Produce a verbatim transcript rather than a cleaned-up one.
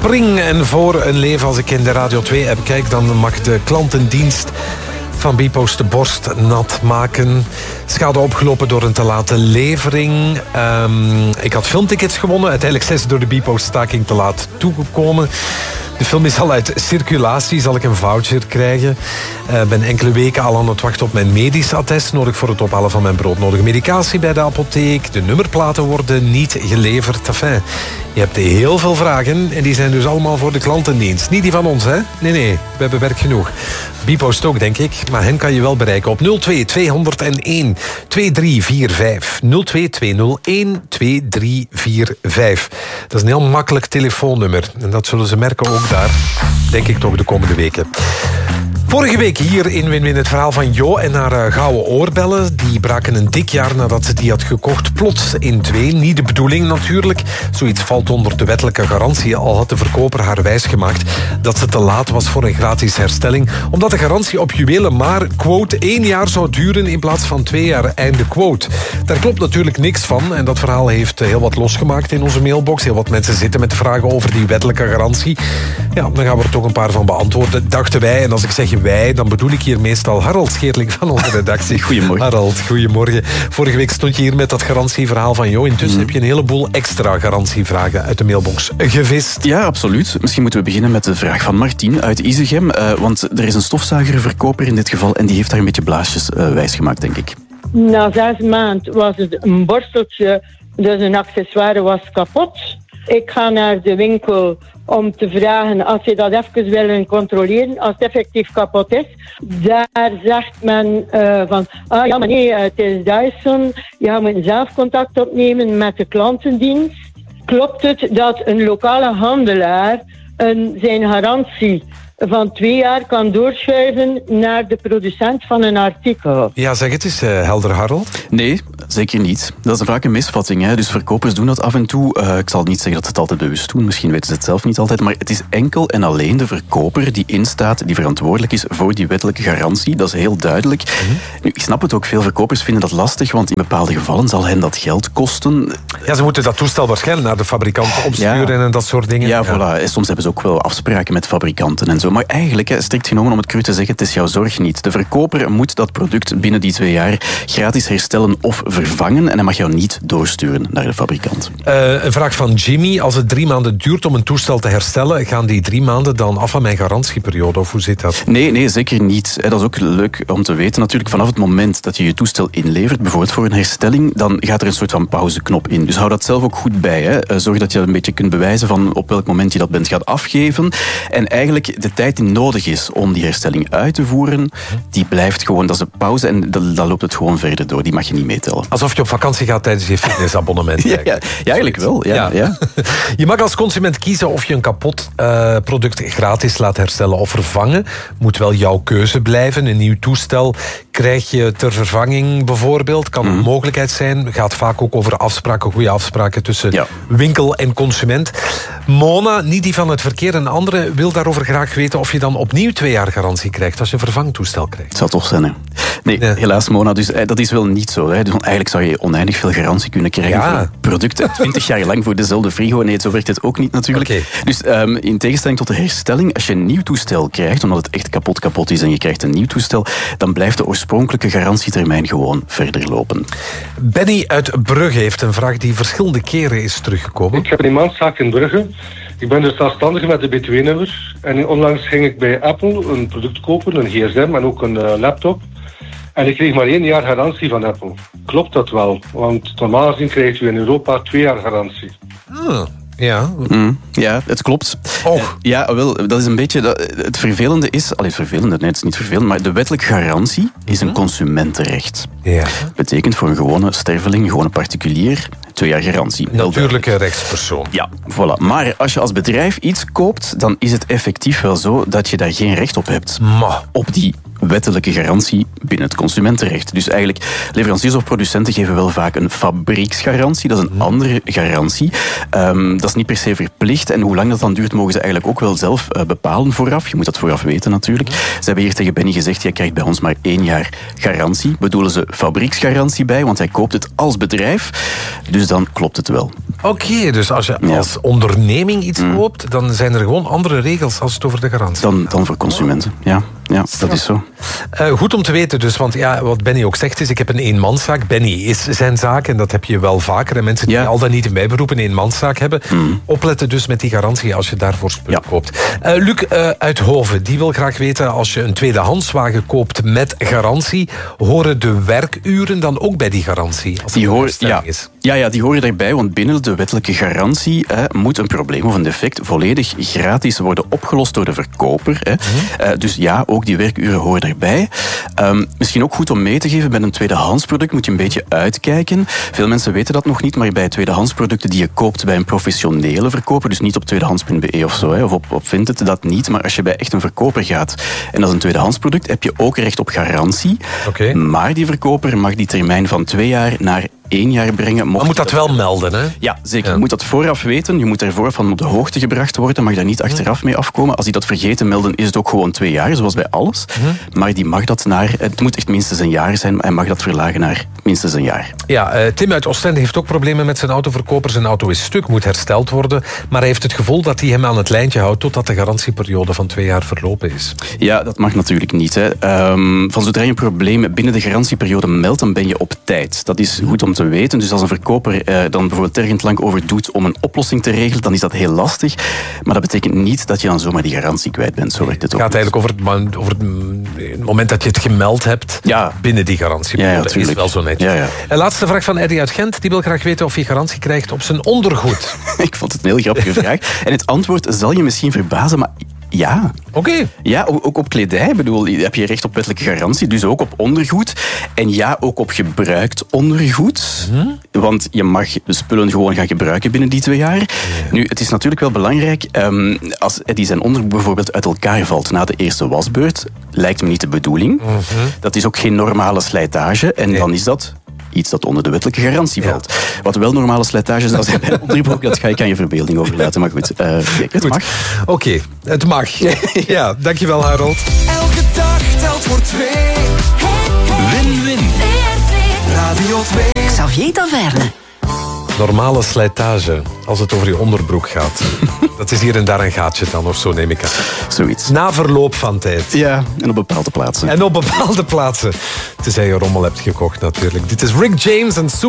Spring en Voor een Leven. Als ik in de Radio twee-app kijk, dan mag de klantendienst van Bipost de borst nat maken. Schade opgelopen door een te late levering. Um, ik had filmtickets gewonnen. Uiteindelijk zijn ze door de Bipost-staking te laat toegekomen. De film is al uit circulatie. Zal ik een voucher krijgen? Ik uh, ben enkele weken al aan het wachten op mijn medisch attest. Nodig voor het ophalen van mijn broodnodige medicatie bij de apotheek. De nummerplaten worden niet geleverd. Enfin, je hebt heel veel vragen. En die zijn dus allemaal voor de klantendienst. Niet die van ons, hè? Nee, nee. We hebben werk genoeg. Bipost ook, denk ik. Maar hen kan je wel bereiken op nul twee twee nul één twee drie vier vijf. nul twee twee nul één twee drie vier vijf. Dat is een heel makkelijk telefoonnummer. En dat zullen ze merken ook daar, denk ik toch, de komende weken. Vorige week hier in Win-Win het verhaal van Jo en haar uh, gouden oorbellen. Die braken een dik jaar nadat ze die had gekocht plots in twee. Niet de bedoeling natuurlijk. Zoiets valt onder de wettelijke garantie. Al had de verkoper haar wijsgemaakt dat ze te laat was voor een gratis herstelling. Omdat de garantie op juwelen maar, quote, één jaar zou duren in plaats van twee jaar, einde quote. Daar klopt natuurlijk niks van. En dat verhaal heeft heel wat losgemaakt in onze mailbox. Heel wat mensen zitten met vragen over die wettelijke garantie. Ja, dan gaan we er toch een paar van beantwoorden, dachten wij. En als ik zeg wij, dan bedoel ik hier meestal Harold Scheerling van onze redactie. Goedemorgen. Harold, goedemorgen. Vorige week stond je hier met dat garantieverhaal van Jo. Intussen mm. heb je een heleboel extra garantievragen uit de mailbox gevist. Ja, absoluut. Misschien moeten we beginnen met de vraag van Martien uit Isegem. Uh, want er is een stofzuigerverkoper in dit geval en die heeft daar een beetje blaasjes uh, wijsgemaakt, denk ik. Na zes maanden was het een borsteltje, dus een accessoire was kapot. Ik ga naar de winkel om te vragen als ze dat even willen controleren, als het effectief kapot is. Daar zegt men uh, van, ah ja, maar nee, het is Dyson. Je moet zelf contact opnemen met de klantendienst. Klopt het dat een lokale handelaar een, zijn garantie van twee jaar kan doorschuiven naar de producent van een artikel? Ja, zeg het eens, uh, helder, Harold. Nee, zeker niet. Dat is vaak een misvatting. Hè? Dus verkopers doen dat af en toe. Uh, ik zal niet zeggen dat ze het altijd bewust doen. Misschien weten ze het zelf niet altijd. Maar het is enkel en alleen de verkoper die instaat, die verantwoordelijk is voor die wettelijke garantie. Dat is heel duidelijk. Mm-hmm. Nu, ik snap het ook. Veel verkopers vinden dat lastig, want in bepaalde gevallen zal hen dat geld kosten. Ja, ze moeten dat toestel waarschijnlijk naar de fabrikant opsturen ja. en dat soort dingen. Ja, voilà. Ja. Soms hebben ze ook wel afspraken met fabrikanten en zo. Maar eigenlijk, strikt genomen, om het cru te zeggen, het is jouw zorg niet. De verkoper moet dat product binnen die twee jaar gratis herstellen of vervangen en hij mag jou niet doorsturen naar de fabrikant. Uh, een vraag van Jimmy. Als het drie maanden duurt om een toestel te herstellen, gaan die drie maanden dan af van mijn garantieperiode? Of hoe zit dat? Nee, nee, zeker niet. Dat is ook leuk om te weten. Natuurlijk, vanaf het moment dat je je toestel inlevert, bijvoorbeeld voor een herstelling, dan gaat er een soort van pauzeknop in. Dus hou dat zelf ook goed bij. Hè. Zorg dat je een beetje kunt bewijzen van op welk moment je dat bent gaat afgeven. En eigenlijk de tijd die nodig is om die herstelling uit te voeren, die blijft gewoon, dat is een pauze en dan loopt het gewoon verder door. Die mag je niet meetellen. Alsof je op vakantie gaat tijdens je fitnessabonnement. ja, ja, ja, eigenlijk wel. Ja, ja. Ja. Je mag als consument kiezen of je een kapot uh, product gratis laat herstellen of vervangen. Moet wel jouw keuze blijven. Een nieuw toestel krijg je ter vervanging bijvoorbeeld. Kan een mm. mogelijkheid zijn. Gaat vaak ook over afspraken, goede afspraken tussen ja. winkel en consument. Mona, niet die van het verkeer, een andere, wil daarover graag weten of je dan opnieuw twee jaar garantie krijgt als je een vervangtoestel krijgt. Het zou toch zijn, hè? Nee, ja. helaas, Mona. Dus dat is wel niet zo. Hè. Dus eigenlijk zou je oneindig veel garantie kunnen krijgen ja. voor producten. Twintig jaar lang voor dezelfde frigo. Nee, zo werkt het ook niet natuurlijk. Okay. Dus um, in tegenstelling tot de herstelling, als je een nieuw toestel krijgt, omdat het echt kapot kapot is en je krijgt een nieuw toestel, dan blijft de oorspronkelijke garantietermijn gewoon verder lopen. Benny uit Brugge heeft een vraag die verschillende keren is teruggekomen. Ik heb een eenmanszaak in Brugge. Ik ben dus zelfstandig met de B twee-nummer. En onlangs ging ik bij Apple een product kopen, een G S M en ook een uh, laptop. En ik kreeg maar één jaar garantie van Apple. Klopt dat wel? Want normaal gezien krijgt u in Europa twee jaar garantie. Ah. Ja. Mm, ja, het klopt. Oh. Ja, wel, dat is een beetje... Dat, het vervelende is... Allee, het vervelende, nee, het is niet vervelend, maar de wettelijke garantie is een consumentenrecht. Ja. Dat betekent voor een gewone sterveling, een gewone particulier, twee jaar garantie. Natuurlijke rechtspersoon. Ja, voilà. Maar als je als bedrijf iets koopt, dan is het effectief wel zo dat je daar geen recht op hebt. Ma. Op die wettelijke garantie binnen het consumentenrecht. Dus eigenlijk, leveranciers of producenten geven wel vaak een fabrieksgarantie. Dat is een andere garantie. Um, dat is niet per se verplicht. En hoe lang dat dan duurt, mogen ze eigenlijk ook wel zelf uh, bepalen vooraf. Je moet dat vooraf weten natuurlijk. Ze hebben hier tegen Benny gezegd, jij krijgt bij ons maar één jaar garantie. Bedoelen ze fabrieksgarantie bij, want hij koopt het als bedrijf. Dus dan klopt het wel. Oké, okay, dus als je ja. als onderneming iets mm. koopt, dan zijn er gewoon andere regels als het over de garantie gaat. Dan, dan voor consumenten, ja. Ja, dat is zo. Uh, goed om te weten dus, want ja, wat Benny ook zegt is, ik heb een eenmanszaak. Benny is zijn zaak en dat heb je wel vaker. En mensen die ja. al dan niet in bijberoep een eenmanszaak hebben, mm. opletten dus met die garantie als je daarvoor spullen ja. koopt. Uh, Luc uh, uit Hoven, die wil graag weten, als je een tweedehandswagen koopt met garantie, horen de werkuren dan ook bij die garantie? Als die horen, ja. is? Ja, ja, die horen daarbij, want binnen de wettelijke garantie eh, moet een probleem of een defect volledig gratis worden opgelost door de verkoper. Hè. Mm. Uh, dus ja, ook die werkuren horen daarbij. Um, misschien ook goed om mee te geven, bij een tweedehands product moet je een beetje uitkijken. Veel mensen weten dat nog niet, maar bij tweedehands producten die je koopt bij een professionele verkoper, dus niet op tweedehands punt be of zo, hè, of op, op Vinted, dat niet. Maar als je bij echt een verkoper gaat en dat is een tweedehands product, heb je ook recht op garantie. Okay. Maar die verkoper mag die termijn van twee jaar naar één jaar brengen. Maar moet dat wel melden, hè? Ja, zeker. Ja. Je moet dat vooraf weten. Je moet daarvoor van op de hoogte gebracht worden. Mag daar niet achteraf mee afkomen. Als die dat vergeten melden, is het ook gewoon twee jaar, zoals bij alles. Mm-hmm. Maar die mag dat naar... Het moet echt minstens een jaar zijn. En mag dat verlagen naar minstens een jaar. Ja, uh, Tim uit Oostende heeft ook problemen met zijn autoverkoper. Zijn auto is stuk, moet hersteld worden. Maar hij heeft het gevoel dat hij hem aan het lijntje houdt totdat de garantieperiode van twee jaar verlopen is. Ja, dat mag natuurlijk niet. Hè. Um, van zodra je een probleem binnen de garantieperiode meldt, dan ben je op tijd. Dat is goed om te weten. Dus als een verkoper eh, dan bijvoorbeeld tergend lang over doet om een oplossing te regelen, dan is dat heel lastig. Maar dat betekent niet dat je dan zomaar die garantie kwijt bent. Zo werkt het ook. Het gaat eigenlijk over het, over het moment dat je het gemeld hebt ja. binnen die garantie. Ja, ja, dat is wel zo netjes. Ja, ja. En laatste vraag van Eddie uit Gent. Die wil graag weten of je garantie krijgt op zijn ondergoed. Ik vond het een heel grappige vraag. En het antwoord zal je misschien verbazen, maar ja. Oké. Okay. Ja, ook op kledij. Ik bedoel, heb je recht op wettelijke garantie. Dus ook op ondergoed. En ja, ook op gebruikt ondergoed. Mm-hmm. Want je mag de spullen gewoon gaan gebruiken binnen die twee jaar. Ja. Nu, het is natuurlijk wel belangrijk. Um, als Eddie zijn ondergoed bijvoorbeeld uit elkaar valt na de eerste wasbeurt, lijkt me niet de bedoeling. Mm-hmm. Dat is ook geen normale slijtage. En nee. dan is dat iets dat onder de wettelijke garantie valt. Ja. Wat wel normale slijtage is als je bij een onderbroek, dat ga ik aan je verbeelding overlaten. Maar goed, uh, kijk, het goed. mag. Oké, okay, het mag. Ja, dankjewel Harold. Elke dag telt voor twee. Win-win. Radio twee. Xavier Taverne. Normale slijtage, als het over je onderbroek gaat. Dat is hier en daar een gaatje dan, of zo neem ik aan. Zoiets. Na verloop van tijd. Ja, en op bepaalde plaatsen. En op bepaalde plaatsen. Tenzij je rommel hebt gekocht natuurlijk. Dit is Rick James en Super.